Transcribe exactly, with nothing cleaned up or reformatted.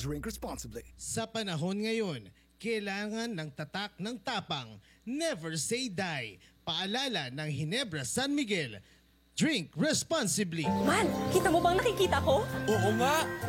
Drink responsibly. Sa panahon ngayon, kailangan ng tatak ng tapang. Never say die. Paalala ng Ginebra San Miguel. Drink responsibly. Man, kita mo bang nakikita ko? Oo nga!